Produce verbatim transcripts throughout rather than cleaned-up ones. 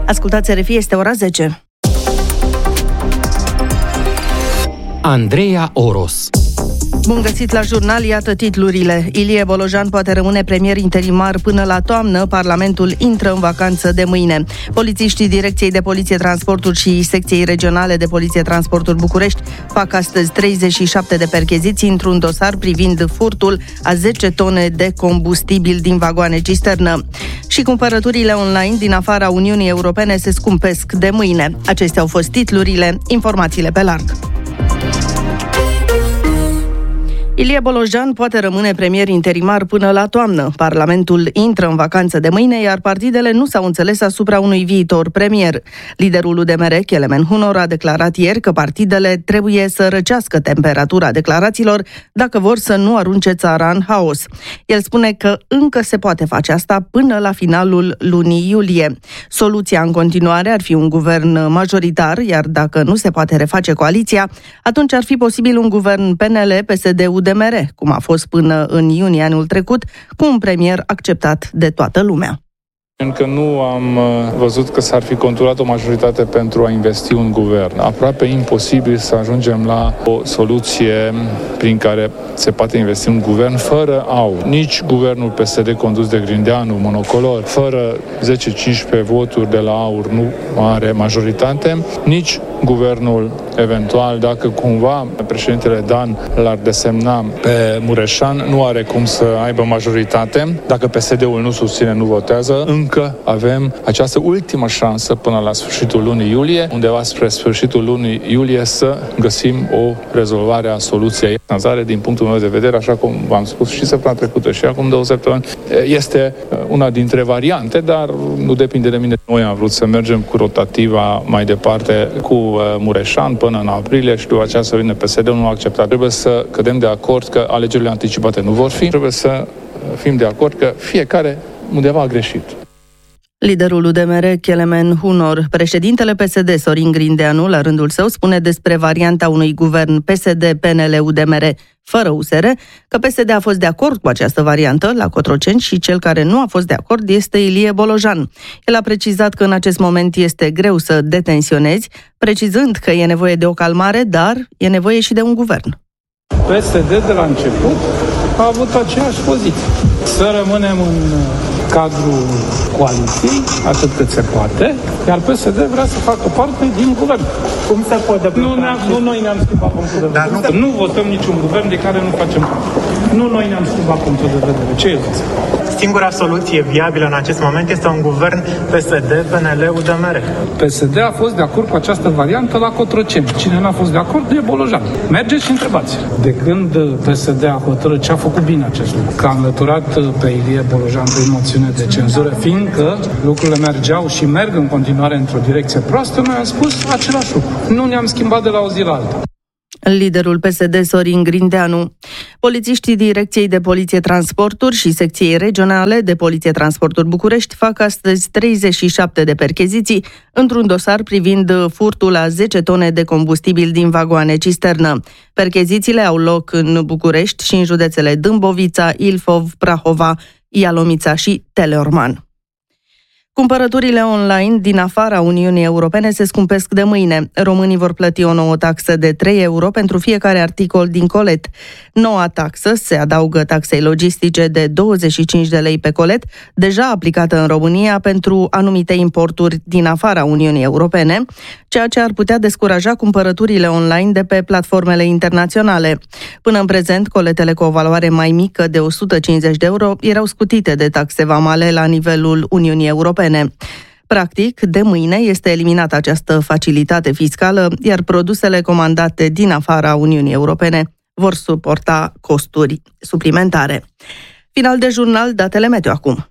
Ascultați R F I, este ora zece. Andreea Oros. Bun găsit la jurnal, iată titlurile. Ilie Bolojan poate rămâne premier interimar până la toamnă, Parlamentul intră în vacanță de mâine. Polițiștii Direcției de Poliție Transporturi și Secției Regionale de Poliție Transporturi București fac astăzi treizeci și șapte de percheziții într-un dosar privind furtul a zece tone de combustibil din vagoane cisternă. Și cumpărăturile online din afara Uniunii Europene se scumpesc de mâine. Acestea au fost titlurile, informațiile pe larg. Ilie Bolojan poate rămâne premier interimar până la toamnă. Parlamentul intră în vacanță de mâine, iar partidele nu s-au înțeles asupra unui viitor premier. Liderul U D M R, Kelemen Hunor, a declarat ieri că partidele trebuie să răcească temperatura declarațiilor dacă vor să nu arunce țara în haos. El spune că încă se poate face asta până la finalul lunii iulie. Soluția în continuare ar fi un guvern majoritar, iar dacă nu se poate reface coaliția, atunci ar fi posibil un guvern P N L P S D U D M R, cum a fost până în iunie anul trecut, cu un premier acceptat de toată lumea. Încă nu am văzut că s-ar fi conturat o majoritate pentru a investi un guvern. Aproape imposibil să ajungem la o soluție prin care se poate investi un guvern fără aur. Nici guvernul P S D condus de Grindeanu, monocolor, fără zece cincisprezece voturi de la aur nu are majoritate, nici guvernul eventual, dacă cumva președintele Dan l-ar desemna pe Mureșan, nu are cum să aibă majoritate. Dacă P S D-ul nu susține, nu votează, încă avem această ultimă șansă până la sfârșitul lunii iulie, undeva spre sfârșitul lunii iulie, să găsim o rezolvare a soluției. Sanzare, din punctul meu de vedere, așa cum v-am spus și săptămâna trecută și acum două săptămâni, este una dintre variante, dar nu depinde de mine. Noi am vrut să mergem cu rotativa mai departe, cu Mureșan până în aprilie și după aceea să vină P S D-ul, nu a acceptat. Trebuie să cădem de acord că alegerile anticipate nu vor fi. Trebuie să fim de acord că fiecare undeva a greșit. Liderul U D M R, Kelemen Hunor. Președintele P S D, Sorin Grindeanu, la rândul său, spune despre varianta unui guvern P S D P N L U D M R fără U S R că P S D a fost de acord cu această variantă la Cotroceni și cel care nu a fost de acord este Ilie Bolojan. El a precizat că în acest moment este greu să detensionezi, precizând că e nevoie de o calmare, dar e nevoie și de un guvern. P S D de la început a avut aceeași poziție. Să rămânem în cadrul coaliției, atât cât se poate, iar P S D vrea să facă parte din guvern. Cum se poate nu, nu noi ne-am schimbat punctul de vedere. Nu... nu votăm niciun guvern de care nu facem parte. Nu noi ne-am schimbat punctul de vedere. Ce ziceți? Singura soluție viabilă în acest moment este un guvern P S D P N L U D M R. P S D a fost de acord cu această variantă la Cotroceni. Cine n-a fost de acord e Bolojan. Mergeți și întrebați. De când P S D a hotărât, ce a făcut bine acest lucru? Că a înlăturat pe Ilie Bolojan prin moțiune de cenzură, fiindcă lucrurile mergeau și merg în continuare într-o direcție proastă, noi am spus același lucru. Nu ne-am schimbat de la o zi la alta. Liderul P S D, Sorin Grindeanu. Polițiștii Direcției de Poliție Transporturi și Secției Regionale de Poliție Transporturi București fac astăzi treizeci și șapte de percheziții într-un dosar privind furtul a zece tone de combustibil din vagoane cisternă. Perchezițiile au loc în București și în județele Dâmbovița, Ilfov, Prahova, Ialomița și Teleorman. Cumpărăturile online din afara Uniunii Europene se scumpesc de mâine. Românii vor plăti o nouă taxă de trei euro pentru fiecare articol din colet. Noua taxă se adaugă taxei logistice de douăzeci și cinci de lei pe colet, deja aplicată în România pentru anumite importuri din afara Uniunii Europene, ceea ce ar putea descuraja cumpărăturile online de pe platformele internaționale. Până în prezent, coletele cu o valoare mai mică de o sută cincizeci de euro erau scutite de taxe vamale la nivelul Uniunii Europene. Practic, de mâine este eliminată această facilitate fiscală, iar produsele comandate din afara Uniunii Europene vor suporta costuri suplimentare. Final de jurnal, datele meteo acum.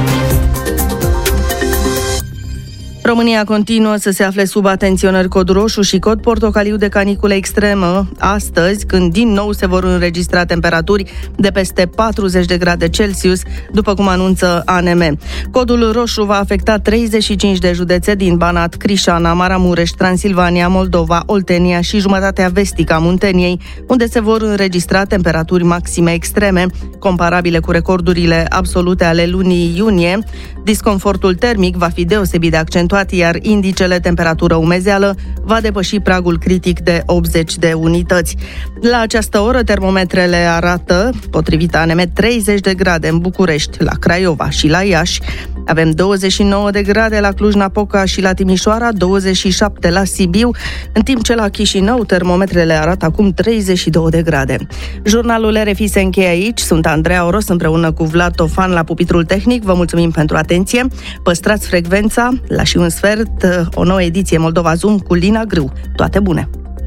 România continuă să se afle sub atenționări cod roșu și cod portocaliu de caniculă extremă astăzi, când din nou se vor înregistra temperaturi de peste patruzeci de grade Celsius, după cum anunță A N M. Codul roșu va afecta treizeci și cinci de județe din Banat, Crișana, Maramureș, Transilvania, Moldova, Oltenia și jumătatea vestică a Munteniei, unde se vor înregistra temperaturi maxime extreme, comparabile cu recordurile absolute ale lunii iunie. Disconfortul termic va fi deosebit de accentuat observat, iar indicele temperatură-umezeală va depăși pragul critic de optzeci de unități. La această oră, termometrele arată, potrivit A N M, treizeci de grade în București, la Craiova și la Iași. Avem douăzeci și nouă de grade la Cluj-Napoca și la Timișoara, douăzeci și șapte la Sibiu, în timp ce la Chișinău termometrele arată acum treizeci și două de grade. Jurnalul R F I se încheie aici. Sunt Andreea Oros împreună cu Vlad Tofan la pupitrul tehnic. Vă mulțumim pentru atenție. Păstrați frecvența. La și un sfert, o nouă ediție Moldova Zoom cu Lina Grâu. Toate bune!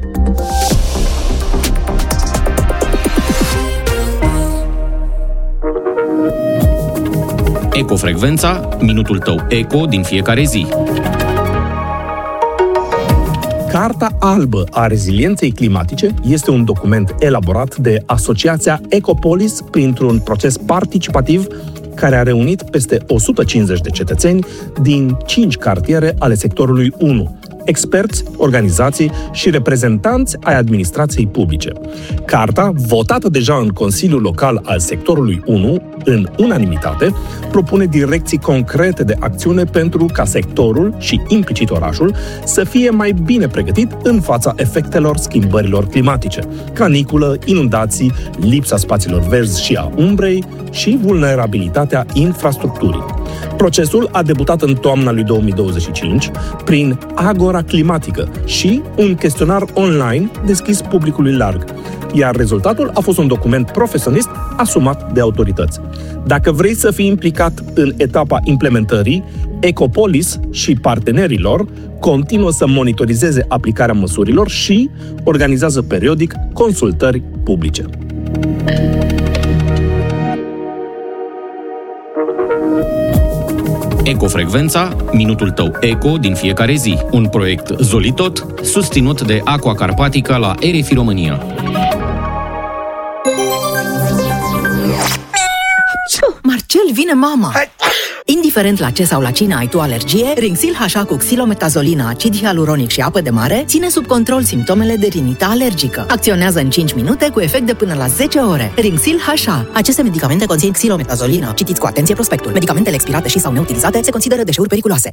Ecofrecvența, minutul tău eco din fiecare zi. Carta albă a rezilienței climatice este un document elaborat de Asociația Ecopolis printr-un proces participativ care a reunit peste o sută cincizeci de cetățeni din cinci cartiere ale sectorului unu, experți, organizații și reprezentanți ai administrației publice. Carta, votată deja în Consiliul Local al sectorului unu, în unanimitate, propune direcții concrete de acțiune pentru ca sectorul și implicit orașul să fie mai bine pregătit în fața efectelor schimbărilor climatice: caniculă, inundații, lipsa spațiilor verzi și a umbrei și vulnerabilitatea infrastructurii. Procesul a debutat în toamna lui două mii douăzeci și cinci prin Agora Climatică și un chestionar online deschis publicului larg, iar rezultatul a fost un document profesionist asumat de autorități. Dacă vrei să fii implicat în etapa implementării, Ecopolis și partenerilor continuă să monitorizeze aplicarea măsurilor și organizează periodic consultări publice. Ecofrecvența, minutul tău eco din fiecare zi. Un proiect Zolitot, susținut de Aqua Carpatica la R F I România. Marcel, vine mama! Indiferent la ce sau la cine ai tu alergie, Rinxil H A cu xilometazolină, acid hialuronic și apă de mare ține sub control simptomele de rinită alergică. Acționează în cinci minute cu efect de până la zece ore. Rinxil H A. Aceste medicamente conțin xilometazolină. Citiți cu atenție prospectul. Medicamentele expirate și sau neutilizate se consideră deșeuri periculoase.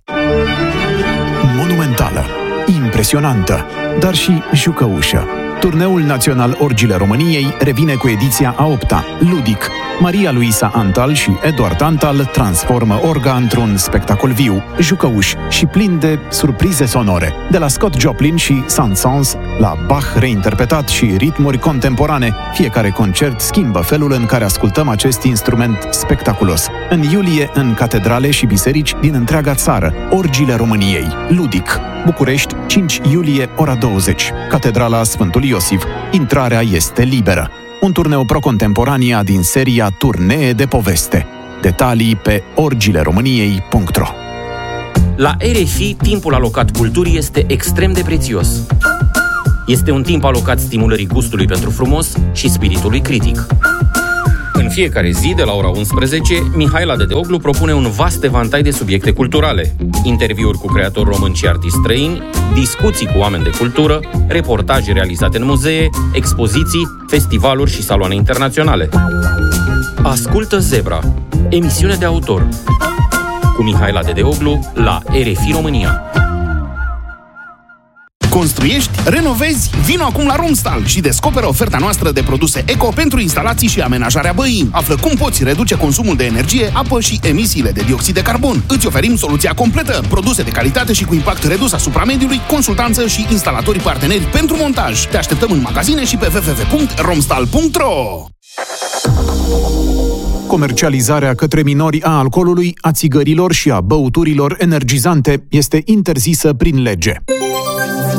Monumentală, impresionantă, dar și jucăușă. Turneul național Orgile României revine cu ediția a opta. Ludic. Maria Luisa Antal și Eduard Antal transformă Orga într-un spectacol viu, jucăuș și plin de surprize sonore. De la Scott Joplin și Saint-Saëns la Bach reinterpretat și ritmuri contemporane, fiecare concert schimbă felul în care ascultăm acest instrument spectaculos. În iulie, în catedrale și biserici din întreaga țară, Orgile României. Ludic. București, cinci iulie, ora douăzeci. Catedrala Sfântul Iosif. Intrarea este liberă. Un turneu pro-contemporania din seria Turnee de poveste. Detalii pe orgileromâniei punct ro. La R F I, timpul alocat culturii este extrem de prețios. Este un timp alocat stimulării gustului pentru frumos și spiritului critic. În fiecare zi, de la ora unsprezece, Mihaela Dedeoglu propune un vast evantai de subiecte culturale. Interviuri cu creatori români și artiști străini, discuții cu oameni de cultură, reportaje realizate în muzee, expoziții, festivaluri și saloane internaționale. Ascultă Zebra, emisiune de autor, cu Mihaela Dedeoglu la R F I România. Construiești? Renovezi? Vino acum la Romstal și descoperă oferta noastră de produse eco pentru instalații și amenajarea băii. Află cum poți reduce consumul de energie, apă și emisiile de dioxid de carbon. Îți oferim soluția completă, produse de calitate și cu impact redus asupra mediului, consultanță și instalatori parteneri pentru montaj. Te așteptăm în magazine și pe w w w punct romstal punct ro. Comercializarea către minori a alcoolului, a țigărilor și a băuturilor energizante este interzisă prin lege.